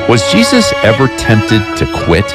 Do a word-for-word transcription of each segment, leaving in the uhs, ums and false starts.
Was Jesus ever tempted to quit?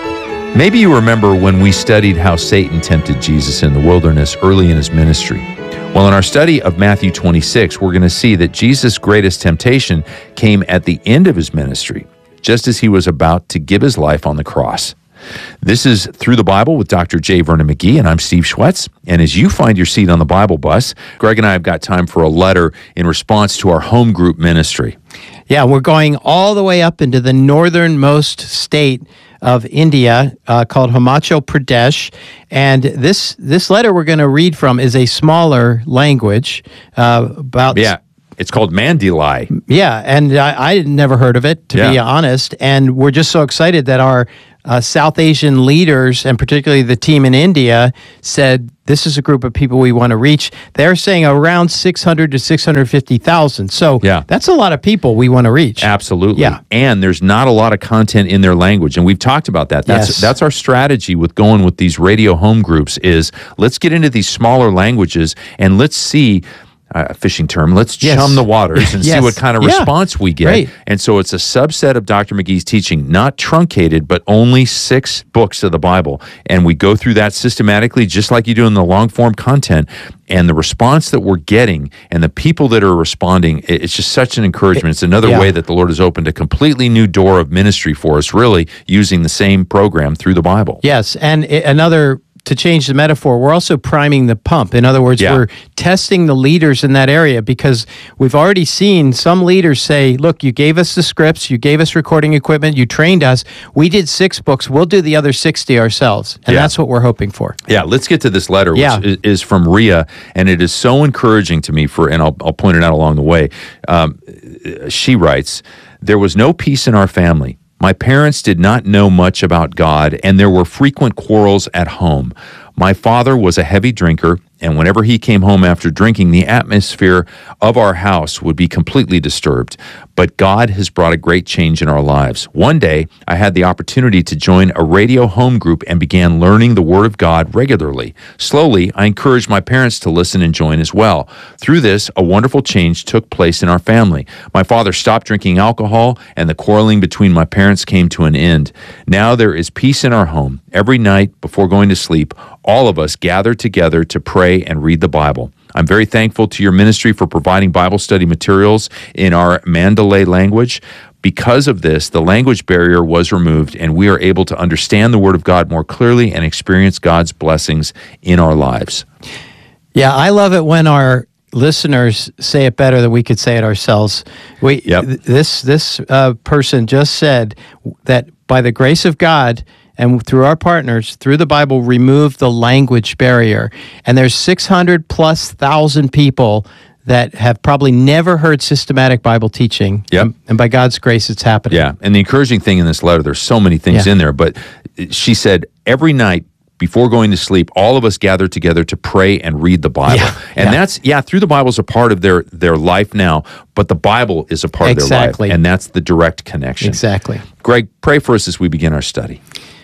Maybe you remember when we studied how Satan tempted Jesus in the wilderness early in his ministry. Well, in our study of Matthew twenty-six, we're going to see that Jesus' greatest temptation came at the end of his ministry, just as he was about to give his life on the cross. This is Through the Bible with Doctor J. Vernon McGee, and I'm Steve Schwetz. And as you find your seat on the Bible bus, Greg and I have got time for a letter in response to our home group ministry. Yeah, we're going all the way up into the northernmost state of India uh, called Himachal Pradesh. And this this letter we're going to read from is a smaller language uh, about... Yeah. It's called Mandalay. Yeah, and I, I never heard of it, to Yeah. be honest. And we're just so excited that our uh, South Asian leaders, and particularly the team in India, said this is a group of people we want to reach. They're saying around six hundred to six hundred fifty thousand. So Yeah. that's a lot of people we want to reach. Absolutely. Yeah. And there's not a lot of content in their language. And we've talked about that. That's Yes. that's our strategy with going with these radio home groups is let's get into these smaller languages and let's see Uh, a fishing term, let's Yes. chum the waters and see Yes. what kind of Yeah. response we get. Right. And so it's a subset of Doctor McGee's teaching, not truncated, but only six books of the Bible. And we go through that systematically, just like you do in the long form content. And the response that we're getting and the people that are responding, it- it's just such an encouragement. It's another Yeah. way that the Lord has opened a completely new door of ministry for us, really using the same program through the Bible. Yes, and i- another, to change the metaphor, we're also priming the pump. In other words, Yeah. we're testing the leaders in that area because we've already seen some leaders say, look, you gave us the scripts, you gave us recording equipment, you trained us, we did six books, we'll do the other sixty ourselves. And Yeah. that's what we're hoping for. Yeah, let's get to this letter, which Yeah. is, is from Ria, and it is so encouraging to me for, and I'll, I'll point it out along the way. Um, she writes, "There was no peace in our family. My parents did not know much about God, and there were frequent quarrels at home. My father was a heavy drinker, and whenever he came home after drinking, the atmosphere of our house would be completely disturbed. But God has brought a great change in our lives. One day, I had the opportunity to join a radio home group and began learning the Word of God regularly. Slowly, I encouraged my parents to listen and join as well. Through this, a wonderful change took place in our family. My father stopped drinking alcohol, and the quarreling between my parents came to an end. Now there is peace in our home. Every night before going to sleep, all of us gather together to pray and read the Bible. I'm very thankful to your ministry for providing Bible study materials in our Mandalay language. Because of this, the language barrier was removed, and we are able to understand the Word of God more clearly and experience God's blessings in our lives." Yeah, I love it when our listeners say it better than we could say it ourselves. We Yep. th- this this uh, person just said that by the grace of God and through our partners, through the Bible, remove the language barrier. And there's six hundred plus thousand people that have probably never heard systematic Bible teaching. Yep. And, and by God's grace, it's happening. Yeah, and the encouraging thing in this letter, there's so many things Yeah. in there, but she said every night before going to sleep, all of us gather together to pray and read the Bible. Yeah, and yeah. that's, yeah, through the Bible is a part of their, their life now, but the Bible is a part of their Exactly. life, and that's the direct connection. Exactly. Greg, pray for us as we begin our study.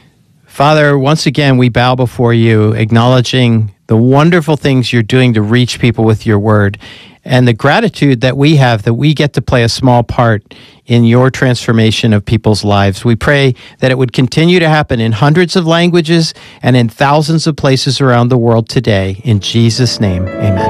Father, once again, we bow before you, acknowledging the wonderful things you're doing to reach people with your word and the gratitude that we have that we get to play a small part in your transformation of people's lives. We pray that it would continue to happen in hundreds of languages and in thousands of places around the world today. In Jesus' name,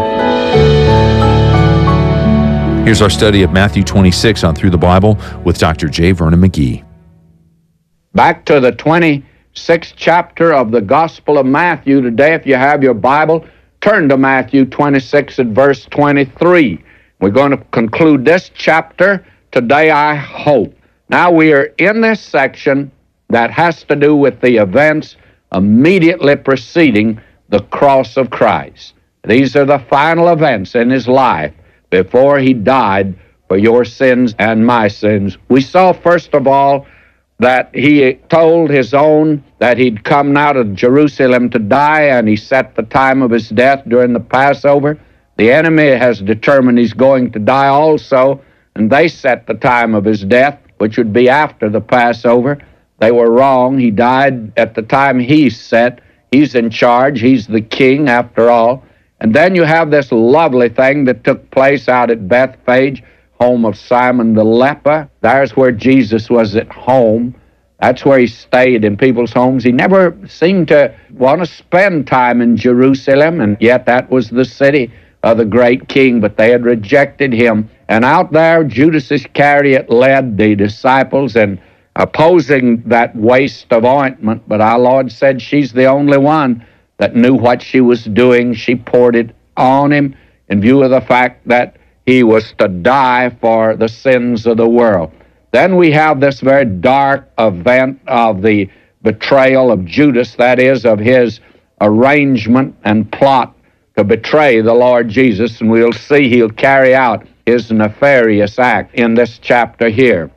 amen. Here's our study of Matthew twenty-six on Through the Bible with Doctor J. Vernon McGee. Back to the twenty-sixth chapter of the Gospel of Matthew today. If you have your Bible, turn to Matthew twenty-six at verse twenty-three. We're going to conclude this chapter today, I hope. Now we are in this section that has to do with the events immediately preceding the cross of Christ. These are the final events in his life before he died for your sins and my sins. We saw, first of all, that he told his own that he'd come out of Jerusalem to die, and he set the time of his death during the Passover. The enemy has determined he's going to die also, and they set the time of his death, which would be after the Passover. They were wrong. He died at the time he set. He's in charge. He's the king, after all. And then you have this lovely thing that took place out at Bethphage home of Simon the leper. There's where Jesus was at home. That's where he stayed, in people's homes. He never seemed to want to spend time in Jerusalem, and yet that was the city of the great king, but they had rejected him. And out there, Judas Iscariot led the disciples in opposing that waste of ointment, but our Lord said she's the only one that knew what she was doing. She poured it on him in view of the fact that he was to die for the sins of the world. Then we have this very dark event of the betrayal of Judas, that is, of his arrangement and plot to betray the Lord Jesus, and we'll see he'll carry out his nefarious act in this chapter here.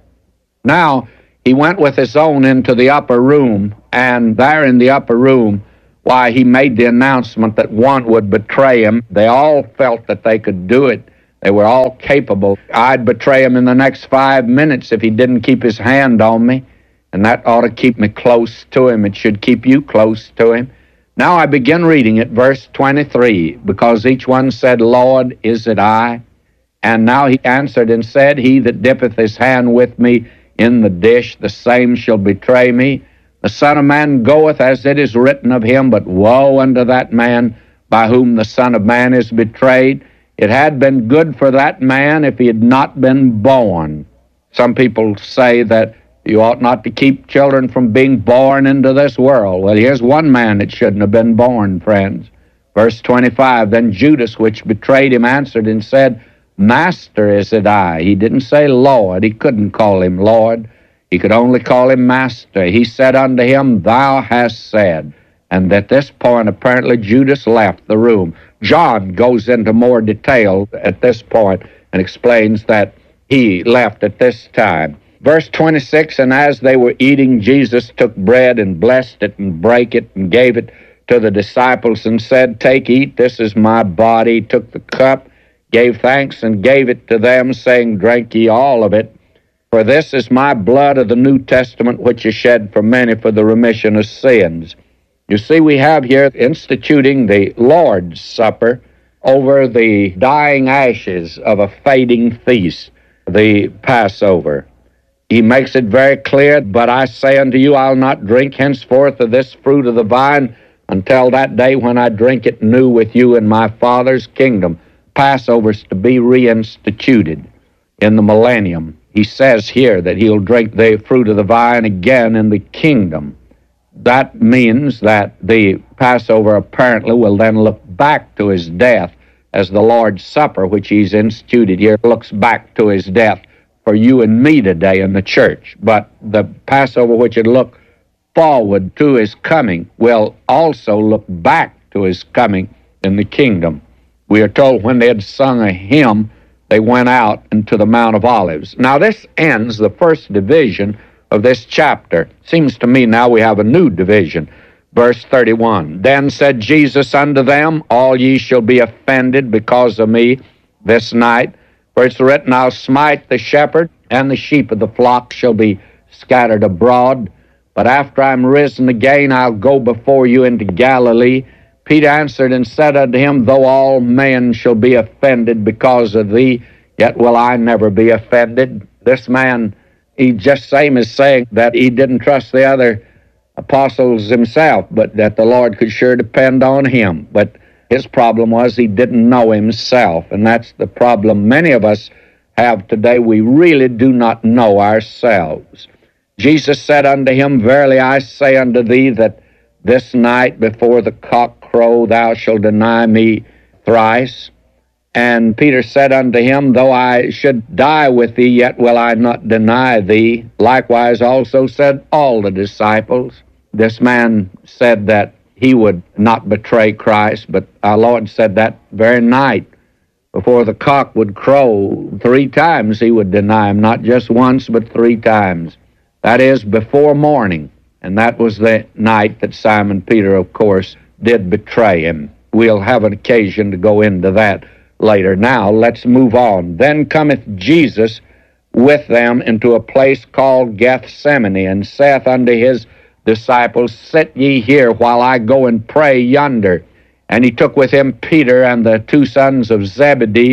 Now, he went with his own into the upper room, and there in the upper room, why, he made the announcement that one would betray him. They all felt that they could do it. They were all capable. I'd betray him in the next five minutes if he didn't keep his hand on me, and that ought to keep me close to him. It should keep you close to him. Now I begin reading at verse twenty-three, because each one said, Lord, is it I? And now he answered and said, He that dippeth his hand with me in the dish, the same shall betray me. The Son of Man goeth as it is written of him, but woe unto that man by whom the Son of Man is betrayed. It had been good for that man if he had not been born. Some people say that you ought not to keep children from being born into this world. Well, here's one man that shouldn't have been born, friends. Verse twenty-five, Then Judas, which betrayed him, answered and said, Master, is it I? He didn't say Lord. He couldn't call him Lord. He could only call him Master. He said unto him, Thou hast said. And at this point, apparently, Judas left the room. John goes into more detail at this point and explains that he left at this time. Verse twenty-six, And as they were eating, Jesus took bread and blessed it and brake it and gave it to the disciples and said, Take, eat, this is my body. He took the cup, gave thanks, and gave it to them, saying, Drink ye all of it. For this is my blood of the New Testament, which is shed for many for the remission of sins. You see, we have here instituting the Lord's Supper over the dying ashes of a fading feast, the Passover. He makes it very clear, But I say unto you, I'll not drink henceforth of this fruit of the vine until that day when I drink it new with you in my Father's kingdom. Passover's to be reinstituted in the millennium. He says here that he'll drink the fruit of the vine again in the kingdom. That means that the Passover apparently will then look back to his death, as the Lord's Supper, which he's instituted here, looks back to his death for you and me today in the church. But the Passover, which would look forward to his coming, will also look back to his coming in the kingdom. We are told when they had sung a hymn, they went out into the Mount of Olives. Now this ends the first division of this chapter. Seems to me now we have a new division. Verse thirty-one, Then said Jesus unto them, All ye shall be offended because of me this night. For it's written, I'll smite the shepherd, and the sheep of the flock shall be scattered abroad. But after I'm risen again, I'll go before you into Galilee. Peter answered and said unto him, Though all men shall be offended because of thee, yet will I never be offended. This man, he just same as saying that he didn't trust the other apostles himself, but that the Lord could sure depend on him. But his problem was he didn't know himself, and that's the problem many of us have today. We really do not know ourselves. Jesus said unto him, Verily I say unto thee that this night before the cock crow thou shalt deny me thrice. And Peter said unto him, Though I should die with thee, yet will I not deny thee. Likewise also said all the disciples. This man said that he would not betray Christ, but our Lord said that very night before the cock would crow, three times he would deny him, not just once, but three times. That is, before morning. And that was the night that Simon Peter, of course, did betray him. We'll have an occasion to go into that later. Now, let's move on. Then cometh Jesus with them into a place called Gethsemane, and saith unto his disciples, Sit ye here while I go and pray yonder. And he took with him Peter and the two sons of Zebedee,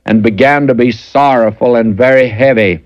and began to be sorrowful and very heavy.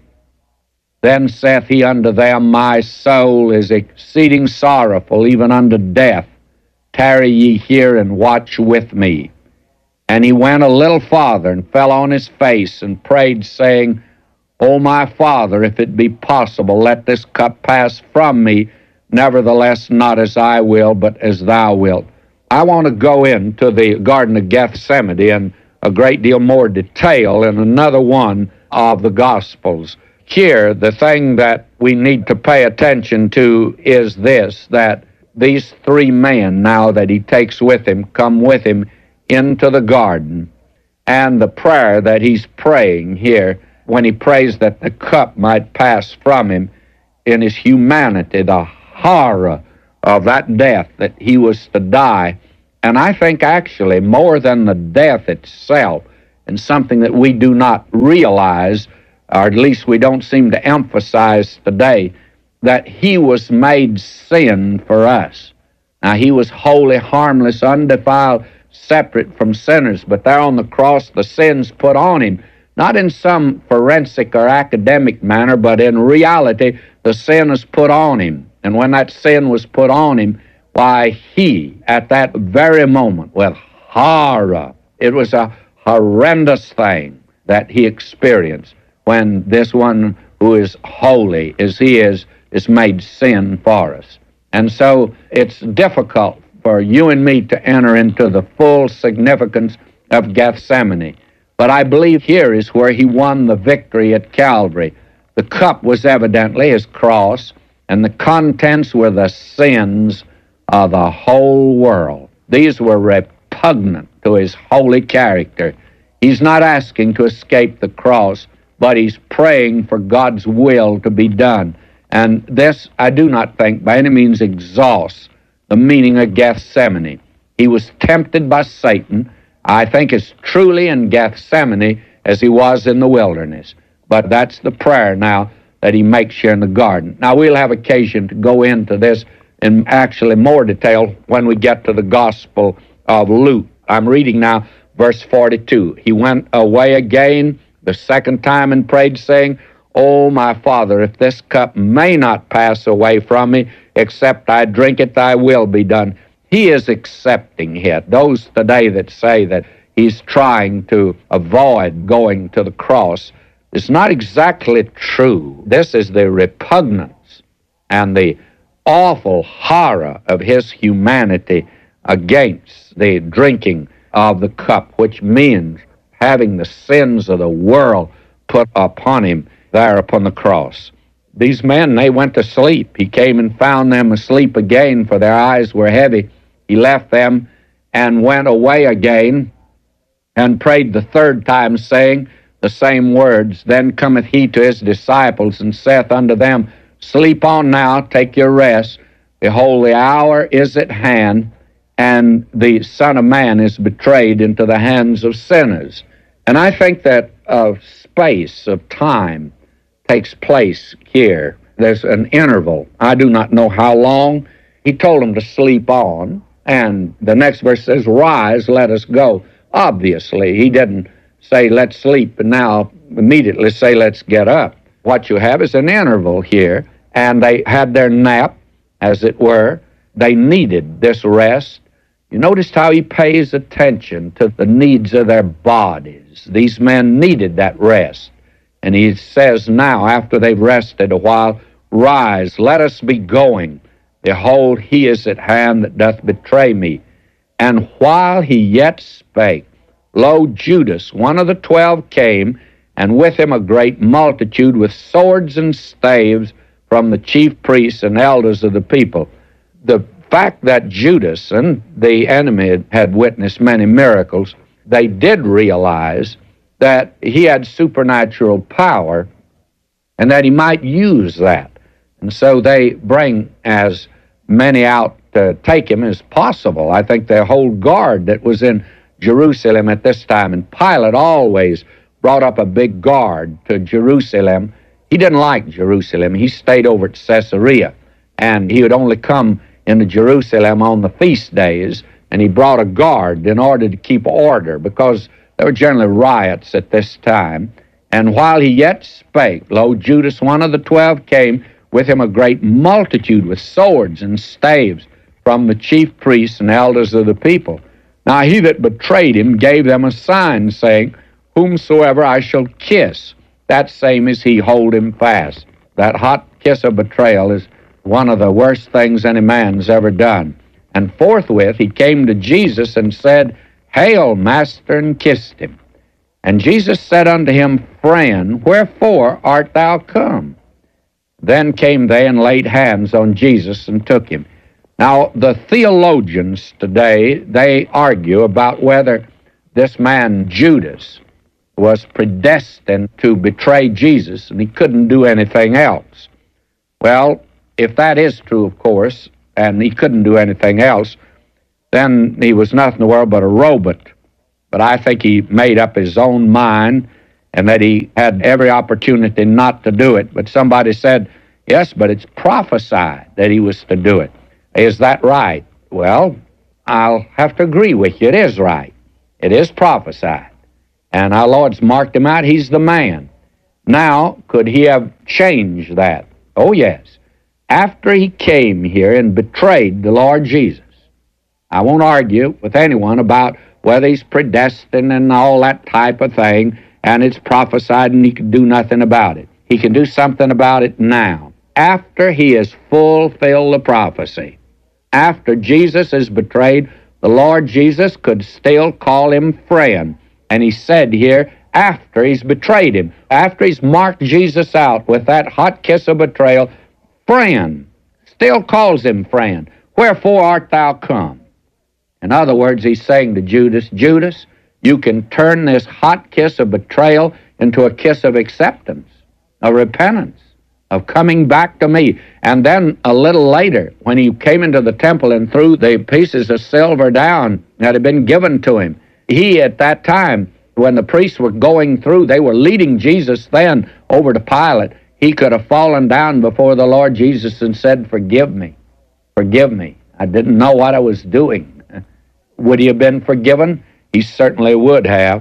Then saith he unto them, My soul is exceeding sorrowful, even unto death. Tarry ye here and watch with me. And he went a little farther and fell on his face and prayed, saying, O my Father, if it be possible, let this cup pass from me. Nevertheless, not as I will, but as thou wilt. I want to go into the Garden of Gethsemane in a great deal more detail in another one of the Gospels. Here, the thing that we need to pay attention to is this, that these three men now that he takes with him come with him into the garden, and the prayer that he's praying here, when he prays that the cup might pass from him in his humanity, the horror of that death that he was to die. And I think actually more than the death itself, and something that we do not realize, or at least we don't seem to emphasize today, that he was made sin for us. Now, he was holy, harmless, undefiled, separate from sinners, but there on the cross, the sins put on him, not in some forensic or academic manner, but in reality, the sin is put on him. And when that sin was put on him, why, he, at that very moment, with horror, it was a horrendous thing that he experienced when this one who is holy as he is, is made sin for us. And so it's difficult for you and me to enter into the full significance of Gethsemane. But I believe here is where he won the victory at Calvary. The cup was evidently his cross, and the contents were the sins of the whole world. These were repugnant to his holy character. He's not asking to escape the cross, but he's praying for God's will to be done. And this, I do not think, by any means exhausts the meaning of Gethsemane. He was tempted by Satan, I think, as truly in Gethsemane as he was in the wilderness. But that's the prayer now that he makes here in the garden. Now, we'll have occasion to go into this in actually more detail when we get to the Gospel of Luke. I'm reading now verse forty-two. He went away again the second time and prayed, saying, O my Father, if this cup may not pass away from me, except I drink it, thy will be done. He is accepting it. Those today that say that he's trying to avoid going to the cross is not exactly true. This is the repugnance and the awful horror of his humanity against the drinking of the cup, which means having the sins of the world put upon him there upon the cross. These men, they went to sleep. He came and found them asleep again, for their eyes were heavy. He left them and went away again and prayed the third time, saying the same words. Then cometh he to his disciples and saith unto them, Sleep on now, take your rest. Behold, the hour is at hand, and the Son of Man is betrayed into the hands of sinners. And I think that a space of time takes place here. There's an interval. I do not know how long. He told them to sleep on, and the next verse says, Rise, let us go. Obviously, he didn't say, let's sleep, and now immediately say, let's get up. What you have is an interval here, and they had their nap, as it were. They needed this rest. You noticed how he pays attention to the needs of their bodies. These men needed that rest. And he says now, after they've rested a while, Rise, let us be going. Behold, he is at hand that doth betray me. And while he yet spake, lo, Judas, one of the twelve, came, and with him a great multitude with swords and staves from the chief priests and elders of the people. The fact that Judas and the enemy had witnessed many miracles, they did realize that he had supernatural power and that he might use that. And so they bring as many out to take him as possible. I think their whole guard that was in Jerusalem at this time, and Pilate always brought up a big guard to Jerusalem. He didn't like Jerusalem. He stayed over at Caesarea, and he would only come into Jerusalem on the feast days, and he brought a guard in order to keep order, because There were generally riots at this time. And while he yet spake, lo, Judas, one of the twelve, came, with him a great multitude with swords and staves from the chief priests and elders of the people. Now he that betrayed him gave them a sign, saying, Whomsoever I shall kiss, that same is he, hold him fast. That hot kiss of betrayal is one of the worst things any man's ever done. And forthwith he came to Jesus and said, Hail, Master, and kissed him. And Jesus said unto him, Friend, wherefore art thou come? Then came they and laid hands on Jesus and took him. Now, the theologians today, they argue about whether this man, Judas, was predestined to betray Jesus, and he couldn't do anything else. Well, if that is true, of course, and he couldn't do anything else, then he was nothing in the world but a robot. But I think he made up his own mind and that he had every opportunity not to do it. But somebody said, yes, but it's prophesied that he was to do it. Is that right? Well, I'll have to agree with you. It is right. It is prophesied. And our Lord's marked him out. He's the man. Now, could he have changed that? Oh, yes. After he came here and betrayed the Lord Jesus, I won't argue with anyone about whether he's predestined and all that type of thing, and it's prophesied and he can do nothing about it. He can do something about it now. After he has fulfilled the prophecy, after Jesus is betrayed, the Lord Jesus could still call him friend. And he said here, after he's betrayed him, after he's marked Jesus out with that hot kiss of betrayal, friend, still calls him friend. Wherefore art thou come? In other words, he's saying to Judas, Judas, you can turn this hot kiss of betrayal into a kiss of acceptance, of repentance, of coming back to me. And then a little later, when he came into the temple and threw the pieces of silver down that had been given to him, he at that time, when the priests were going through, they were leading Jesus then over to Pilate. He could have fallen down before the Lord Jesus and said, forgive me, forgive me. I didn't know what I was doing. Would he have been forgiven? He certainly would have.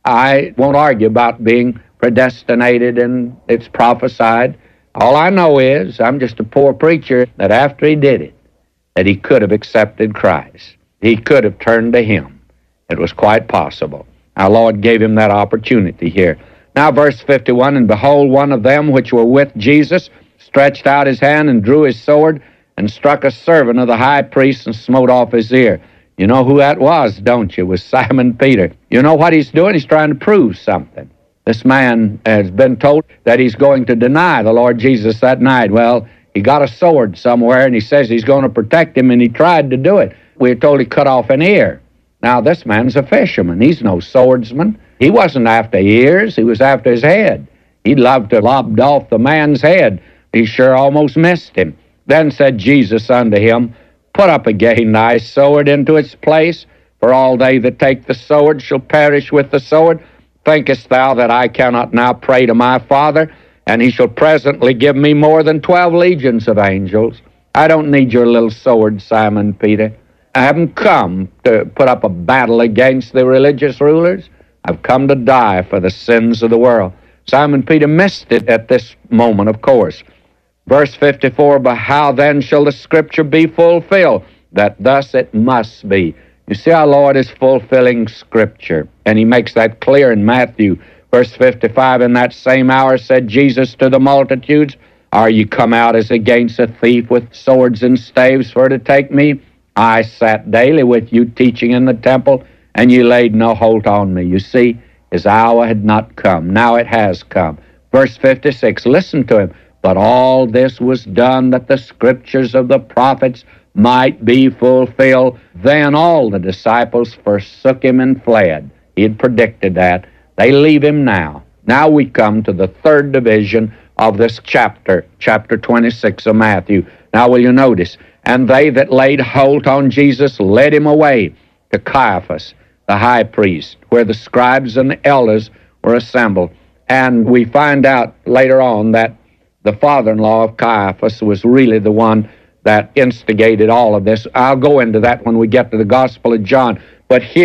I won't argue about being predestinated and it's prophesied. All I know is, I'm just a poor preacher, that after he did it, that he could have accepted Christ. He could have turned to him. It was quite possible. Our Lord gave him that opportunity here. Now, verse fifty-one, and behold, one of them which were with Jesus stretched out his hand and drew his sword and struck a servant of the high priest and smote off his ear. You know who that was, don't you? It was Simon Peter. You know what he's doing? He's trying to prove something. This man has been told that he's going to deny the Lord Jesus that night. Well, he got a sword somewhere, and he says he's going to protect him, and he tried to do it. We're told he cut off an ear. Now, this man's a fisherman. He's no swordsman. He wasn't after ears. He was after his head. He'd love to have lopped off the man's head. He sure almost missed him. Then said Jesus unto him, Put up again thy sword into its place, for all they that take the sword shall perish with the sword. Thinkest thou that I cannot now pray to my Father, and he shall presently give me more than twelve legions of angels? I don't need your little sword, Simon Peter. I haven't come to put up a battle against the religious rulers. I've come to die for the sins of the world. Simon Peter missed it at this moment, of course. Verse fifty-four, But how then shall the Scripture be fulfilled, that thus it must be? You see, our Lord is fulfilling Scripture, and he makes that clear in Matthew. Verse fifty-five, In that same hour said Jesus to the multitudes, Are ye come out as against a thief with swords and staves for to take me? I sat daily with you teaching in the temple, and ye laid no hold on me. You see, his hour had not come. Now it has come. Verse fifty-six, listen to him. But all this was done that the scriptures of the prophets might be fulfilled. Then all the disciples forsook him and fled. He had predicted that. They leave him now. Now we come to the third division of this chapter, chapter twenty-six of Matthew. Now will you notice? And they that laid hold on Jesus led him away to Caiaphas, the high priest, where the scribes and the elders were assembled. And we find out later on that the father-in-law of Caiaphas was really the one that instigated all of this. I'll go into that when we get to the Gospel of John. But here,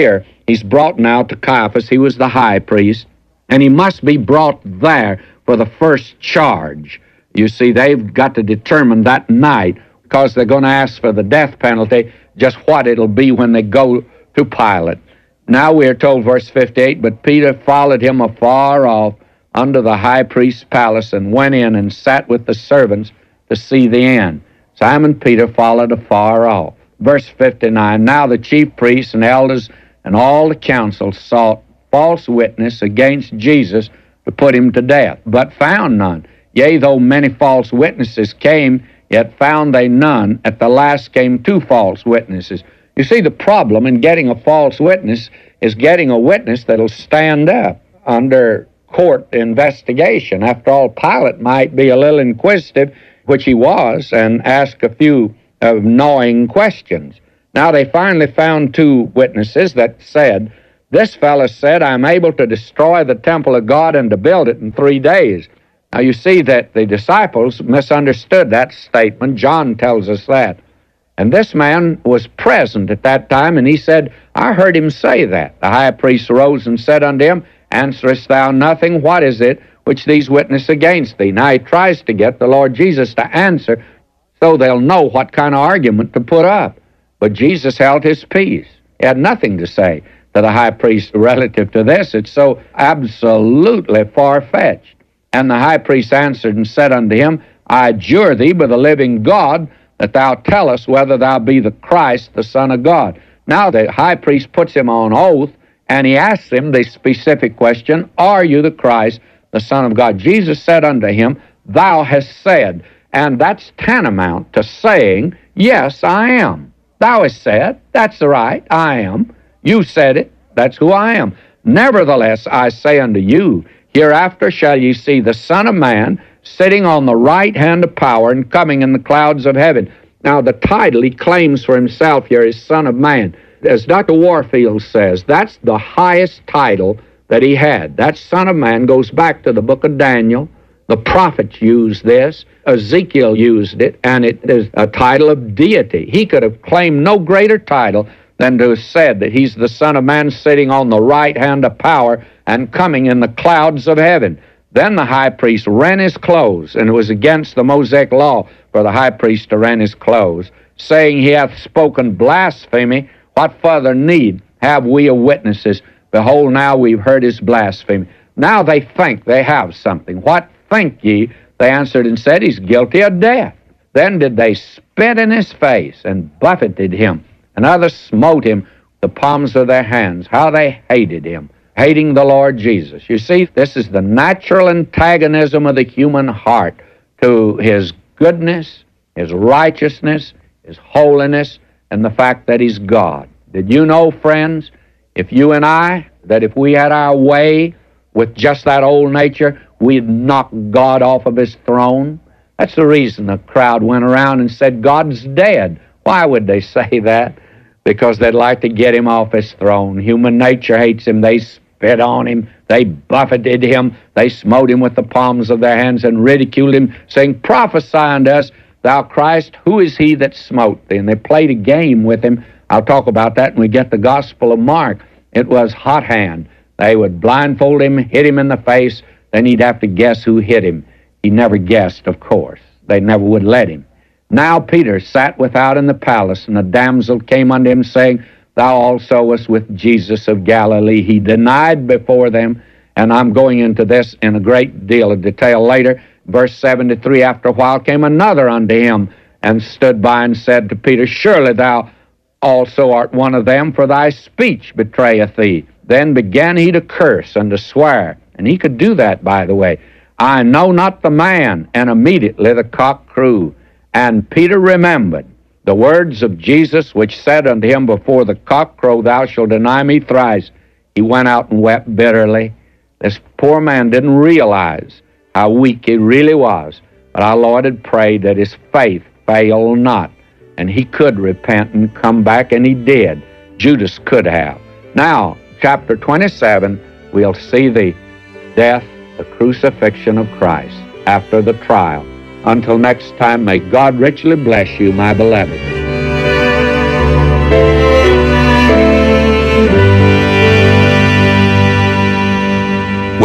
He's brought now to Caiaphas. He was the high priest, and he must be brought there for the first charge. You see, they've got to determine that night, because they're going to ask for the death penalty, just what it'll be when they go to Pilate. Now we are told, verse fifty-eight, but Peter followed him afar off under the high priest's palace and went in and sat with the servants to see the end. Simon Peter followed afar off. Verse fifty-nine, now the chief priests and elders and all the council sought false witness against Jesus to put him to death, but found none. Yea, though many false witnesses came, yet found they none. At the last came two false witnesses. You see, the problem in getting a false witness is getting a witness that'll stand up under court investigation. After all, Pilate might be a little inquisitive, which he was, and ask a few of gnawing questions. Now they finally found two witnesses that said, this fellow said, I'm able to destroy the temple of God and to build it in three days. Now you see that the disciples misunderstood that statement. John tells us that. And this man was present at that time, and he said, I heard him say that. The high priest arose and said unto him, answerest thou nothing? What is it which these witness against thee? Now he tries to get the Lord Jesus to answer so they'll know what kind of argument to put up. But Jesus held his peace. He had nothing to say to the high priest relative to this. It's so absolutely far-fetched. And the high priest answered and said unto him, I adjure thee by the living God that thou tell us whether thou be the Christ, the Son of God. Now the high priest puts him on oath, and he asks him the specific question, are you the Christ, the Son of God? Jesus said unto him, thou hast said. And that's tantamount to saying, yes, I am. Thou hast said, that's right, I am. You said it, that's who I am. Nevertheless, I say unto you, hereafter shall ye see the Son of Man sitting on the right hand of power and coming in the clouds of heaven. Now, the title he claims for himself here is Son of Man. As Doctor Warfield says, that's the highest title that he had. That Son of Man goes back to the book of Daniel. The prophets used this. Ezekiel used it, and it is a title of deity. He could have claimed no greater title than to have said that he's the Son of Man sitting on the right hand of power and coming in the clouds of heaven. Then the high priest rent his clothes, and it was against the Mosaic law for the high priest to rent his clothes, saying, he hath spoken blasphemy. What further need have we of witnesses? Behold, now we've heard his blasphemy. Now they think they have something. What think ye? They answered and said, he's guilty of death. Then did they spit in his face and buffeted him, and others smote him with the palms of their hands. How they hated him, hating the Lord Jesus. You see, this is the natural antagonism of the human heart to his goodness, his righteousness, his holiness, and the fact that he's God. Did you know, friends, if you and I, that if we had our way with just that old nature, we'd knock God off of his throne? That's the reason the crowd went around and said, God's dead. Why would they say that? Because they'd like to get him off his throne. Human nature hates him. They spit on him. They buffeted him. They smote him with the palms of their hands and ridiculed him, saying, prophesy unto us, thou Christ, who is he that smote thee? And they played a game with him. I'll talk about that when we get the Gospel of Mark. It was hot hand. They would blindfold him, hit him in the face, then he'd have to guess who hit him. He never guessed, of course. They never would let him. Now Peter sat without in the palace, and a damsel came unto him, saying, thou also wast with Jesus of Galilee. He denied before them, and I'm going into this in a great deal of detail later. Verse seventy-three, after a while came another unto him, and stood by and said to Peter, surely thou also art one of them, for thy speech betrayeth thee. Then began he to curse and to swear. And he could do that, by the way. I know not the man. And immediately the cock crew. And Peter remembered the words of Jesus, which said unto him, before the cock crow, thou shalt deny me thrice. He went out and wept bitterly. This poor man didn't realize how weak he really was. But our Lord had prayed that his faith fail not. And he could repent and come back, and he did. Judas could have. Now, chapter twenty-seven, we'll see the death, the crucifixion of Christ after the trial. Until next time, may God richly bless you, my beloved.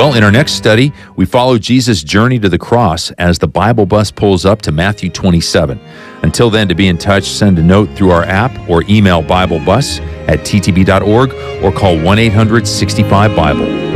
Well, in our next study, we follow Jesus' journey to the cross as the Bible bus pulls up to Matthew twenty-seven. Until then, to be in touch, send a note through our app or email BibleBus at t t b dot org or call one eight hundred sixty-five Bible.